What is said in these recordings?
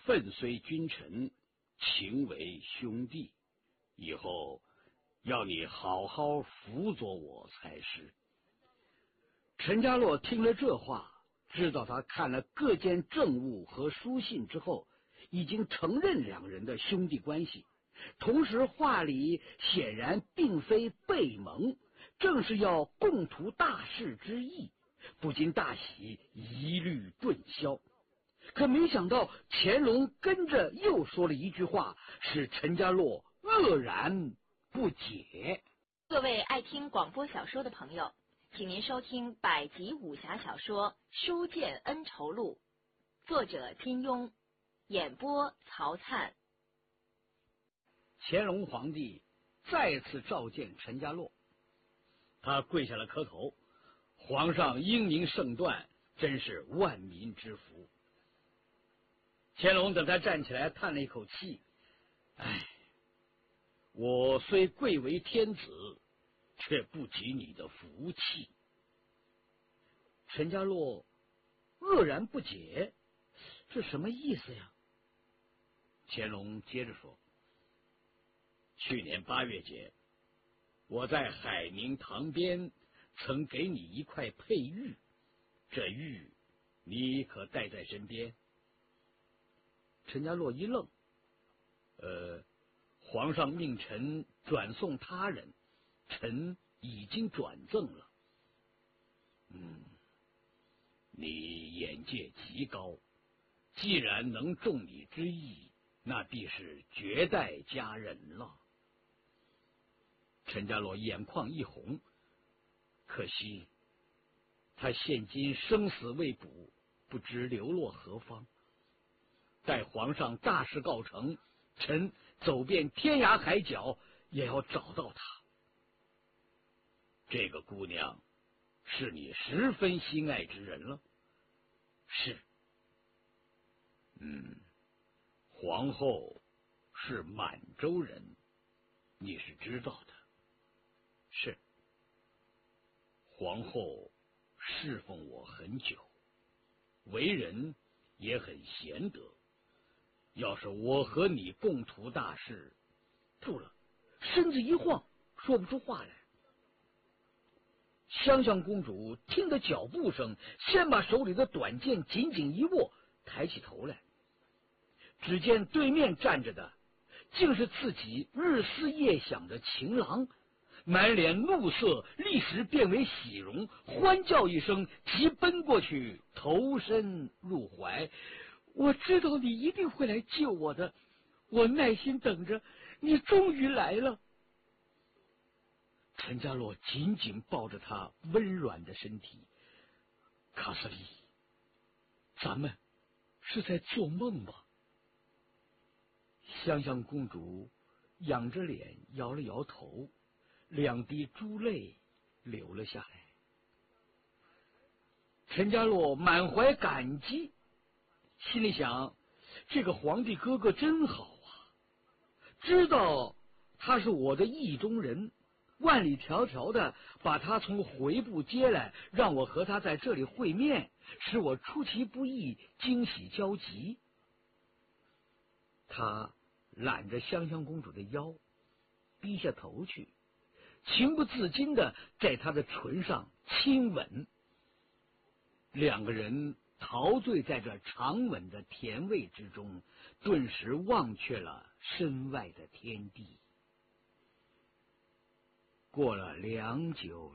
份虽君臣，情为兄弟，以后要你好好辅佐我才是。”陈家洛听了这话，知道他看了各件政务和书信之后，已经承认两人的兄弟关系，同时话里显然并非背盟，正是要共图大事之意，不禁大喜，疑虑顿消。可没想到乾隆跟着又说了一句话，使陈家洛愕然不解。 各位爱听广播小说的朋友，请您收听百集武侠小说《书剑恩仇录》，作者金庸，演播曹灿。 乾隆皇帝再次召见陈家洛，他跪下了磕头：“皇上英明圣断，真是万民之福。”乾隆等他站起来，叹了一口气：“唉，我虽贵为天子，却不及你的福气。”陈家洛愕然不解，这什么意思呀？乾隆接着说：“去年8月节，我在海宁塘边曾给你一块佩玉，这玉你可带在身边？”陈家洛一愣：“皇上命臣转送他人，臣已经转赠了。”“你眼界极高，既然能中你之意，那必是绝代佳人了。”陈家洛眼眶一红，可惜他现今生死未卜，不知流落何方。待皇上大事告成，臣走遍天涯海角也要找到她。这个姑娘是你十分心爱之人了？”“是。”“皇后是满洲人，你是知道的。”“是。”“皇后侍奉我很久，为人也很贤德。要是我和你共图大事……”住了，身子一晃，说不出话来。香香公主听得脚步声，先把手里的短剑紧紧一握，抬起头来，只见对面站着的竟是自己日思夜想的情郎，满脸怒色，立时变为喜容，欢叫一声，急奔过去，投身入怀。“我知道你一定会来救我的，我耐心等着，你终于来了。”陈家洛紧紧抱着他温软的身体：“卡斯利，咱们是在做梦吧？”香香公主仰着脸摇了摇头，2滴珠泪流了下来。陈家洛满怀感激，心里想：这个皇帝哥哥真好啊，知道他是我的意中人，万里迢迢的把他从回部接来，让我和他在这里会面，使我出其不意，惊喜交集。他揽着香香公主的腰，低下头去，情不自禁的在她的唇上亲吻。2个人陶醉在这长吻的甜味之中，顿时忘却了身外的天地。过了良久，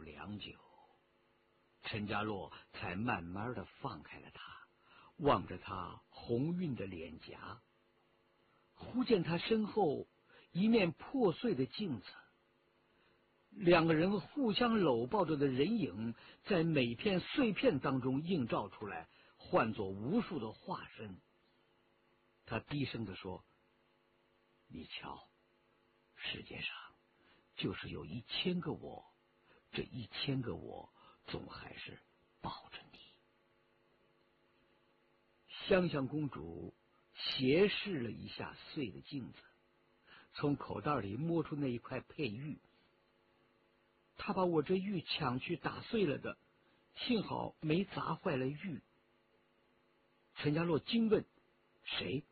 陈家洛才慢慢的放开了他，望着他红晕的脸颊，忽见他身后一面破碎的镜子，2个人互相搂抱着的人影在每片碎片当中映照出来，换作无数的化身。他低声地说：“你瞧，世界上就是有1000个我，这1000个我总还是抱着你。”香香公主斜视了一下碎的镜子，从口袋里摸出那一块佩玉。他把我这玉抢去打碎了的，幸好没砸坏了玉。陈家洛惊问：“谁？”